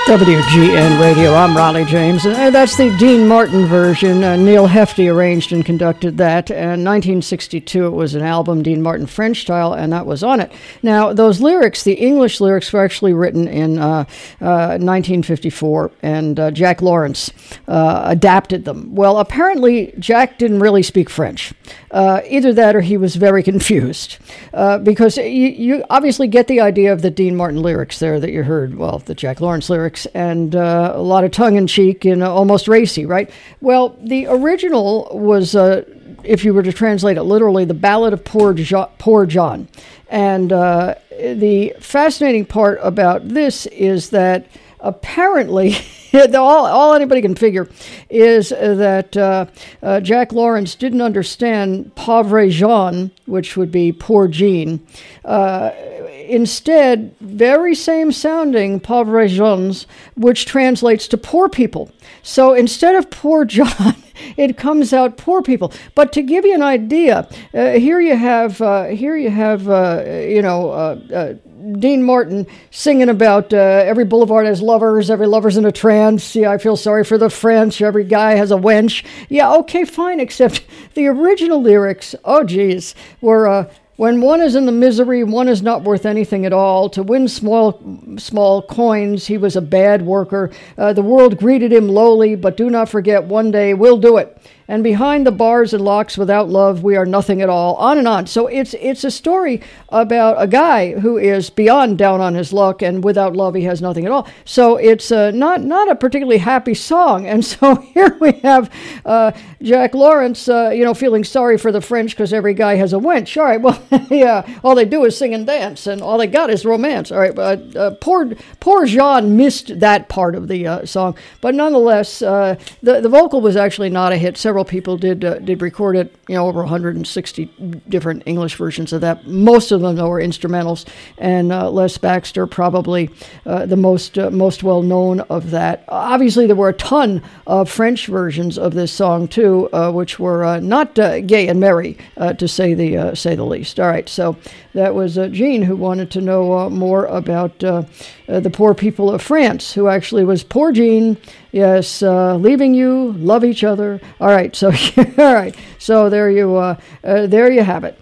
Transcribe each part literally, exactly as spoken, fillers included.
W G N Radio, I'm Raleigh James, and that's the Dean Martin version. Uh, Neil Hefti arranged and conducted that, and nineteen sixty-two it was an album, Dean Martin French style, and that was on it. Now, those lyrics, the English lyrics, were actually written in uh, uh, nineteen fifty-four, and uh, Jack Lawrence uh, adapted them. Well, apparently, Jack didn't really speak French. Uh, either that or he was very confused, uh, because you, you obviously get the idea of the Dean Martin lyrics there that you heard, well, the Jack Lawrence lyrics, and uh, a lot of tongue-in-cheek and uh, almost racy, right? Well, the original was, uh, if you were to translate it literally, the Ballad of Poor, jo- Poor John. And uh, the fascinating part about this is that apparently, all, all anybody can figure is that uh, uh, Jack Lawrence didn't understand Pauvre Jean, which would be Poor Jean. Uh, instead, very same sounding Pauvre Jeans, which translates to poor people. So instead of Poor John, it comes out poor people. But to give you an idea, uh, here you have, uh, here you have, uh, you know, uh, uh, Dean Martin singing about uh, every boulevard has lovers, every lover's in a trance. Yeah, I feel sorry for the French. Every guy has a wench. Yeah, okay, fine. Except the original lyrics, oh geez, were uh, when one is in the misery, one is not worth anything at all. To win small small coins, he was a bad worker. Uh, the world greeted him lowly, but do not forget, one day we'll do it. And behind the bars and locks, without love, we are nothing at all. On and on. So it's it's a story about a guy who is beyond down on his luck, and without love, he has nothing at all. So it's uh, not not a particularly happy song. And so here we have uh, Jack Lawrence, uh, you know, feeling sorry for the French because every guy has a wench. All right, well, yeah, all they do is sing and dance, and all they got is romance. All right, but uh, poor poor Jean missed that part of the uh, song, but nonetheless, uh, the the vocal was actually not a hit. Several people did uh, did record it, you know, over one hundred sixty different English versions of that. Most of them, though, were instrumentals, and uh, Les Baxter probably uh, the most uh, most well known of that. Obviously, there were a ton of French versions of this song too, uh, which were uh, not uh, gay and merry, uh, to say the uh, say the least. All right, so that was uh, Jean, who wanted to know uh, more about uh, uh, the poor people of France, who actually was Poor Jean. Yes, uh, leaving you, love each other. All right, so all right, so there you uh, uh, there you have it.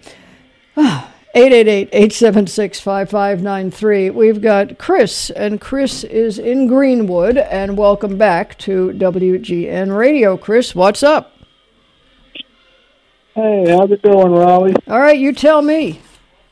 eight eight eight, eight seven six, five five nine three. We've got Chris, and Chris is in Greenwood, and welcome back to W G N Radio. Chris, what's up? Hey, how's it going, Raleigh? All right, you tell me.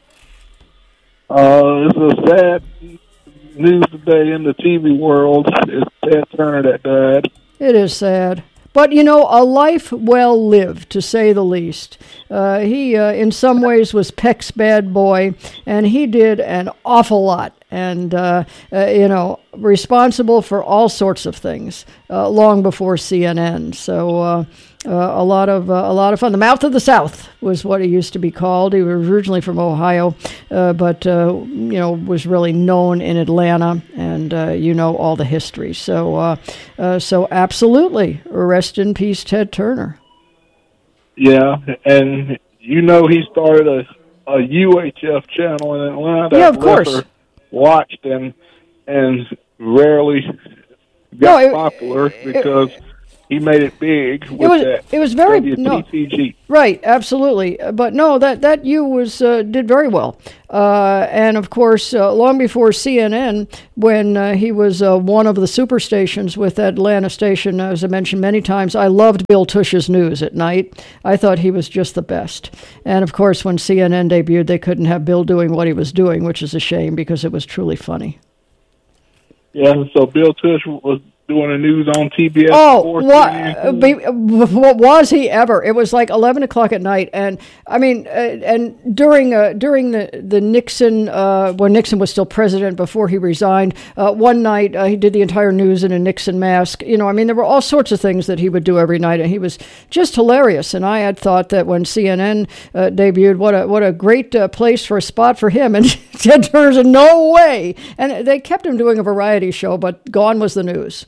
Uh, it's a sad news today in the T V world. It's Ted Turner that died. It is sad. But, you know, a life well lived, to say the least. Uh, he, uh, in some ways, was Peck's bad boy, and he did an awful lot. And, uh, uh, you know, responsible for all sorts of things uh, long before C N N. So uh, uh, a lot of uh, a lot of fun. The Mouth of the South was what he used to be called. He was originally from Ohio, uh, but, uh, you know, was really known in Atlanta. And, uh, you know, all the history. So, uh, uh, so absolutely, rest in peace, Ted Turner. Yeah, and you know he started a, a U H F channel in Atlanta. Yeah, of course. Watched and and rarely got no, it, popular because it, he made it big with it was, that. It was very W T G. No, right, absolutely. But no, that that U was uh, did very well, uh, and of course, uh, long before C N N, when uh, he was uh, one of the superstations with that Atlanta station, as I mentioned many times, I loved Bill Tush's news at night. I thought he was just the best. And of course, when C N N debuted, they couldn't have Bill doing what he was doing, which is a shame because it was truly funny. Yeah, so Bill Tush was doing the news on T B S. Oh, what, what was he ever? It was like eleven o'clock at night, and I mean, uh, and during uh, during the the Nixon, uh, when Nixon was still president before he resigned, uh, one night uh, he did the entire news in a Nixon mask. You know, I mean, there were all sorts of things that he would do every night, and he was just hilarious. And I had thought that when C N N uh, debuted, what a what a great uh, place for a spot for him. And Ted Turner said, "No way!" And they kept him doing a variety show, but gone was the news.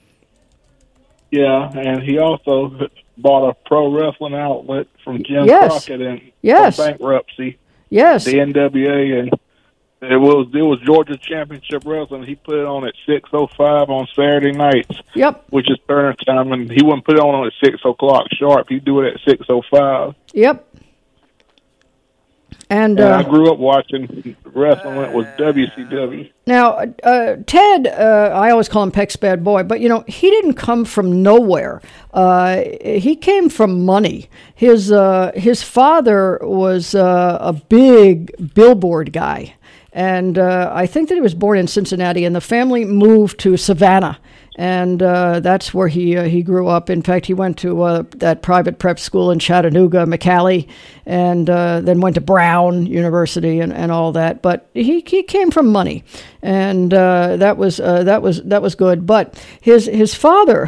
Yeah, and he also bought a pro wrestling outlet from Jim yes. Crockett in yes. bankruptcy. Yes. The N W A, and It was it was Georgia Championship Wrestling. He put it on at six oh five on Saturday nights. Yep. Which is Turner time, and he wouldn't put it on at six o'clock sharp. He'd do it at six oh five. Yep. And, and uh, I grew up watching wrestling when it was W C W. Now, uh, Ted, uh, I always call him Peck's bad boy, but, you know, he didn't come from nowhere. Uh, he came from money. His, uh, his father was uh, a big billboard guy. And uh, I think that he was born in Cincinnati, and the family moved to Savannah. And uh, that's where he uh, he grew up. In fact, he went to uh, that private prep school in Chattanooga, McCallie, and uh, then went to Brown University and, and all that. But he, he came from money, and uh, that was uh, that was that was good. But his his father,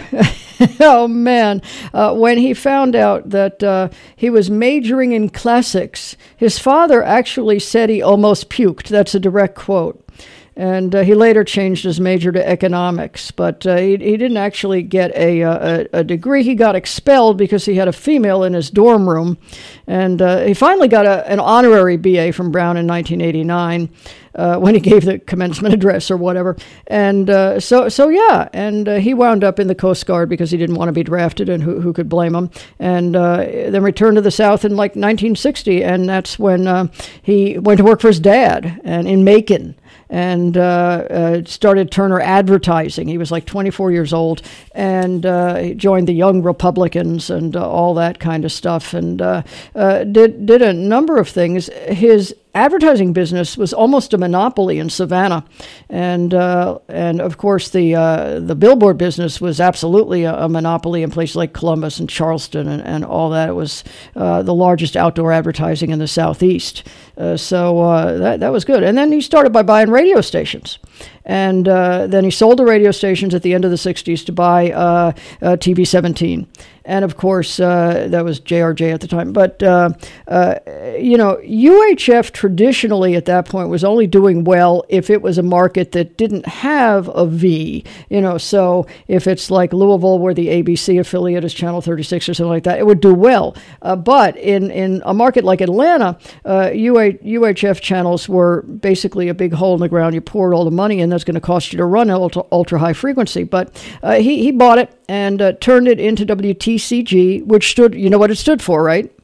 oh man, uh, when he found out that uh, he was majoring in classics, his father actually said he almost puked. That's a direct quote. And uh, he later changed his major to economics, but uh, he, he didn't actually get a, a, a degree. He got expelled because he had a female in his dorm room, and uh, he finally got a, an honorary B A from Brown in nineteen eighty-nine uh, when he gave the commencement address or whatever. And uh, so, so yeah, and uh, he wound up in the Coast Guard because he didn't want to be drafted, and who, who could blame him? And uh, then returned to the South in like nineteen sixty, and that's when uh, he went to work for his dad and in Macon. And uh, uh, started Turner Advertising. He was like twenty-four years old, and uh, he joined the Young Republicans and uh, all that kind of stuff, and uh, uh, did did a number of things. His advertising business was almost a monopoly in Savannah, and uh, and of course the uh, the billboard business was absolutely a, a monopoly in places like Columbus and Charleston and, and all that. It was uh, the largest outdoor advertising in the Southeast. Uh, so uh, that that was good. And then he started by buying radio stations. And uh, then he sold the radio stations at the end of the sixties to buy uh, uh, T V seventeen. And, of course, uh, that was J R J at the time. But, uh, uh, you know, U H F traditionally at that point was only doing well if it was a market that didn't have a V. You know, so if it's like Louisville where the A B C affiliate is Channel thirty-six or something like that, it would do well. Uh, but in, in a market like Atlanta, uh, U H F channels were basically a big hole in the ground. You poured all the money in, that's going to cost you to run ultra, ultra high frequency. But uh, he, he bought it and uh, turned it into W T C G, which stood, you know what it stood for, right?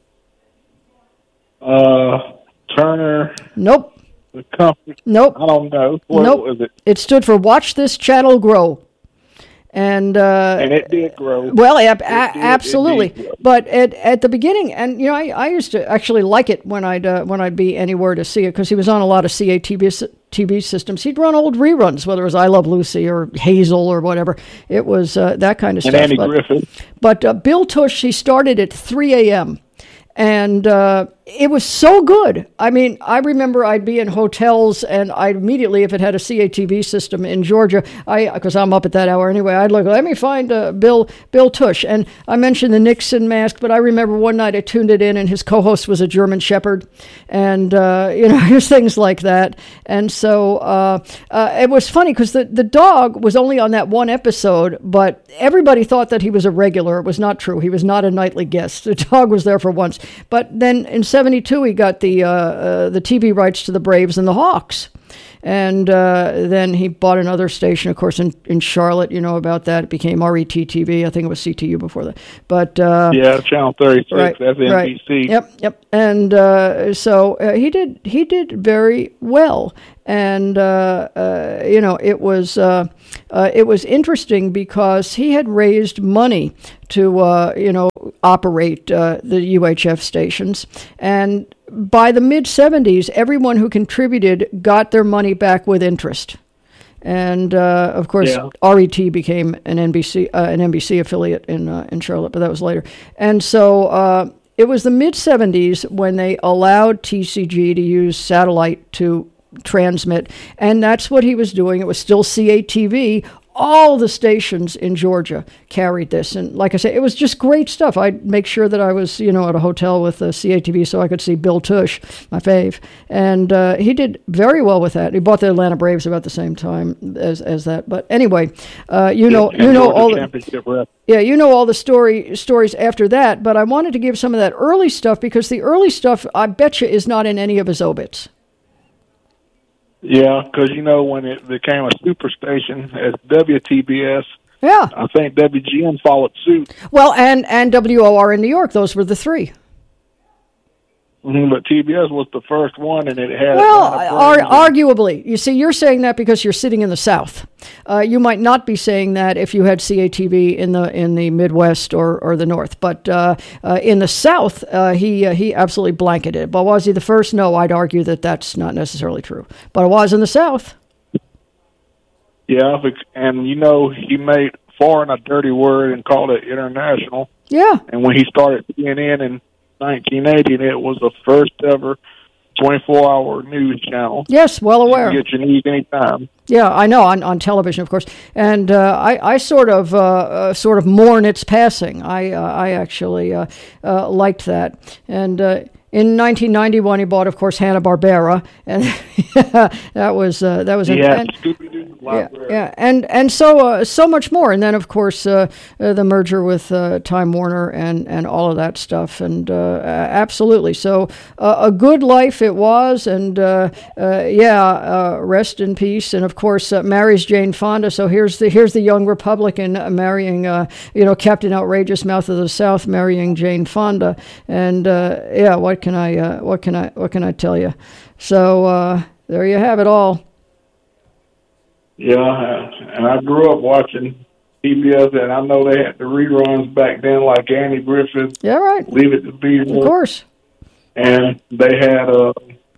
Uh, Turner. Nope. The company. Nope. I don't know. What nope. was it? It stood for Watch This Channel Grow. And uh, and it did grow. Well, a- a- did, absolutely. But at at the beginning, and you know, I, I used to actually like it when I'd uh, when I'd be anywhere to see it because he was on a lot of C A T V T V systems. He'd run old reruns, whether it was I Love Lucy or Hazel or whatever. It was uh, that kind of and stuff. Andy but, Griffith. But uh, Bill Tush, he started at three a.m. And uh, it was so good. I mean, I remember I'd be in hotels, and I'd immediately, if it had a C A T V system in Georgia, I because I'm up at that hour anyway, I'd look, let me find uh, Bill Bill Tush. And I mentioned the Nixon mask, but I remember one night I tuned it in, and his co-host was a German Shepherd. And, uh, you know, there's things like that. And so uh, uh, it was funny because the, the dog was only on that one episode, but everybody thought that he was a regular. It was not true. He was not a nightly guest. The dog was there for once. But then in seventy-two, he got the uh, uh, the T V rights to the Braves and the Hawks. And uh, then he bought another station, of course, in, in Charlotte. You know about that. It became R E T T V. I think it was C T U before that. But uh, yeah, Channel thirty-six. Right, that's N B C. Right. Yep, yep. And uh, so uh, he did he did very well. And uh, uh, you know, it was uh, uh, it was interesting because he had raised money to uh, you know operate uh, the U H F stations, and by the mid seventies, everyone who contributed got their money back with interest. And uh, of course, yeah. R E T became an N B C uh, an N B C affiliate in uh, in Charlotte, but that was later. And so uh, it was the mid seventies when they allowed T C G to use satellite to transmit, and that's what he was doing. It was still C A T V. All the stations in Georgia carried this, and like I say, it was just great stuff. I'd make sure that I was, you know, at a hotel with a C A T V so I could see Bill Tush, my fave, and uh, he did very well with that. He bought the Atlanta Braves about the same time as as that. But anyway, uh, you know, yeah, you know all the yeah, you know all the story stories after that. But I wanted to give some of that early stuff because the early stuff, I bet you, is not in any of his obits. Yeah, because, you know, when it became a superstation as W T B S, yeah, I think W G N followed suit. Well, and, and W O R in New York, those were the three. Mm-hmm, but T B S was the first one, and it had... Well, ar- arguably. You see, you're saying that because you're sitting in the South. Uh, you might not be saying that if you had C A T V in the in the Midwest or, or the North. But uh, uh, in the South, uh, he uh, he absolutely blanketed it. But was he the first? No, I'd argue that that's not necessarily true. But it was in the South. Yeah, and, you know, he made foreign a dirty word and called it international. Yeah. And when he started C N N in nineteen eighty, and it was the first ever twenty-four hour news channel. Yes, well aware. You can get your news anytime. Yeah, I know, on, on television, of course. And uh, I, I sort of uh, uh, sort of mourn its passing. I uh, I actually uh, uh, liked that. And uh, in nineteen ninety-one, he bought, of course, Hanna-Barbera, and that was uh, that was yeah, an, Scooby-Doo yeah, yeah, and and so uh, so much more. And then, of course, uh, uh, the merger with uh, Time Warner and, and all of that stuff. And uh, absolutely, so uh, a good life it was. And uh, uh, yeah, uh, rest in peace. And of course, uh, marries Jane Fonda. So here's the here's the young Republican uh, marrying, uh, you know, Captain Outrageous, Mouth of the South, marrying Jane Fonda. And uh, yeah, what can I uh, what can I what can I tell you? So uh, there you have it all. Yeah, and I grew up watching T B S, and I know they had the reruns back then, like Andy Griffith. Yeah, right. Leave It to Beaver. Of course. And they had uh,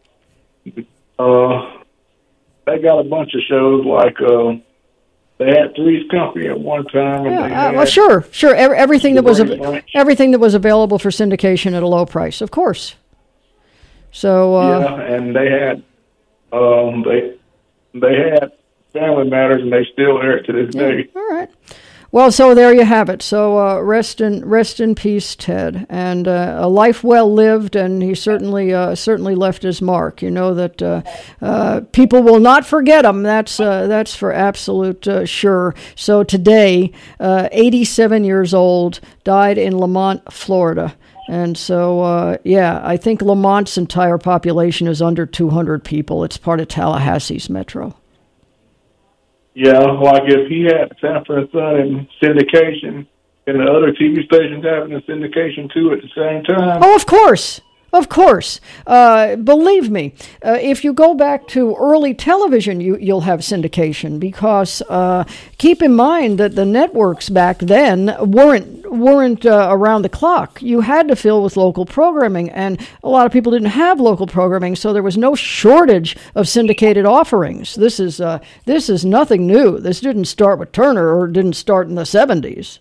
uh, they got a bunch of shows like uh, they had Three's Company at one time. And yeah, they uh, well, sure, sure. Every, everything that was av- everything that was available for syndication at a low price, of course. So uh, yeah, and they had um, they they had Family Matters, and they still air it to this yeah, day. All right. Well, so there you have it. So uh, rest in rest in peace, Ted, and uh, a life well lived, and he certainly uh, certainly left his mark. You know that uh, uh, people will not forget him. That's uh, that's for absolute uh, sure. So today, uh, eighty-seven years old, died in Lamont, Florida. And so, uh, yeah, I think Lamont's entire population is under two hundred people. It's part of Tallahassee's metro. Yeah, like if he had Sanford and Son in syndication, and the other T V stations having a syndication too at the same time. Oh, of course. Of course. Uh, believe me, uh, if you go back to early television, you, you'll have syndication because uh, keep in mind that the networks back then weren't weren't uh, around the clock. You had to fill with local programming, and a lot of people didn't have local programming, so there was no shortage of syndicated offerings. This is uh, this is nothing new. This didn't start with Turner or didn't start in the seventies.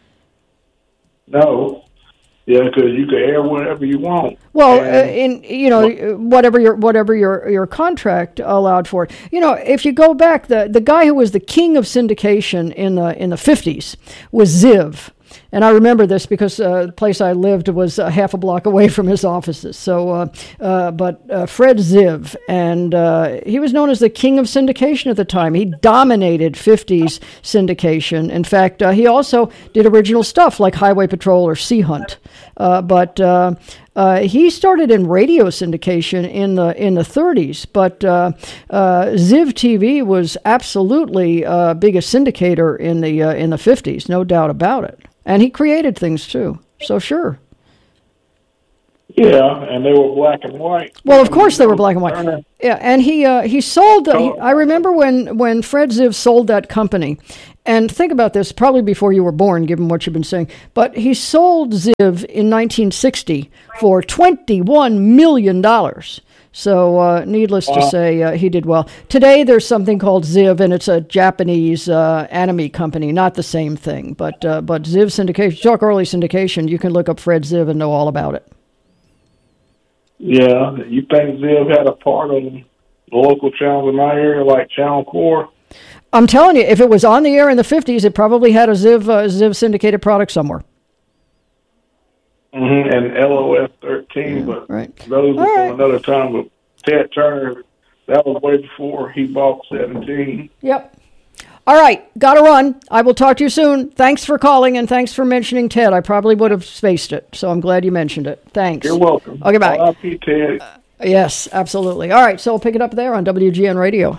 No. Yeah, because you can air whatever you want. Well, uh, in you know well, whatever your whatever your, your contract allowed for. You know, if you go back, the the guy who was the king of syndication in the in the fifties was Ziv. And I remember this because uh, the place I lived was uh, half a block away from his offices. So, uh, uh, but uh, Fred Ziv, and uh, he was known as the king of syndication at the time. He dominated fifties syndication. In fact, uh, he also did original stuff like Highway Patrol or Sea Hunt. Uh, but uh, uh, he started in radio syndication in the in the thirties. But uh, uh, Ziv T V was absolutely uh, biggest syndicator in the uh, in the fifties, no doubt about it. And he created things too, so sure. Yeah, and they were black and white. Well, of course they were black and white. Yeah, and he uh, he sold. Uh, he, I remember when when Fred Ziv sold that company, and think about this, probably before you were born, given what you've been saying. But he sold Ziv in nineteen sixty for twenty-one million dollars. So, uh, needless to say, uh, he did well. Today, there's something called Ziv, and it's a Japanese uh, anime company. Not the same thing, but uh, but Ziv syndication. Talk early syndication. You can look up Fred Ziv and know all about it. Yeah, you think Ziv had a part on the local channels in my area, like Channel four? I'm telling you, if it was on the air in the fifties, it probably had a Ziv uh, Ziv syndicated product somewhere. Mm-hmm, and L O S thirteen, yeah, but right. those were right. from another time. But Ted Turner, that was way before he bought seventeen. Yep. All right, got to run. I will talk to you soon. Thanks for calling, and thanks for mentioning Ted. I probably would have spaced it, so I'm glad you mentioned it. Thanks. You're welcome. Okay, bye. R I P Ted. Yes, absolutely. All right, so we'll pick it up there on W G N Radio.